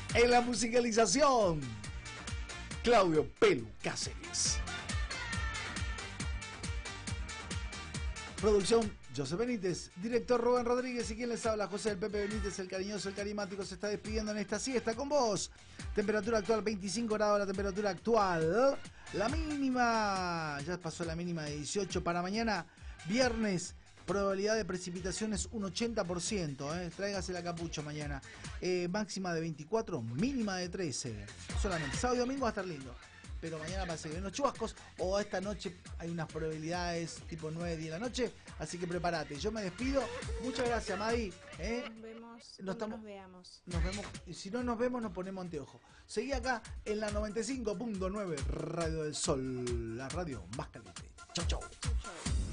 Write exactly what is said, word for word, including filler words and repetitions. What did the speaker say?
En la musicalización, Claudio Pelu Cáceres. Producción, José Benítez. Director, Rubén Rodríguez. Y quien les habla, José del Pepe Benítez, el cariñoso, el carismático, se está despidiendo en esta siesta con vos. Temperatura actual veinticinco grados, la temperatura actual. La mínima, ya pasó la mínima de dieciocho. Para mañana, viernes, probabilidad de precipitaciones un ochenta por ciento. ¿eh? Tráigase la capucha mañana. Eh, máxima de veinticuatro, mínima de trece. Solamente sábado y domingo va a estar lindo. Pero mañana parece que hay unos chubascos, o esta noche hay unas probabilidades tipo nueve, diez de la noche, así que prepárate. Yo me despido. Muchas gracias, Madi. ¿eh? Nos vemos nos, estamos, nos veamos. Nos vemos. Y si no nos vemos, nos ponemos anteojos. Seguí acá en la noventa y cinco punto nueve Radio del Sol, la radio más caliente. Chau, chau. Chau, chau.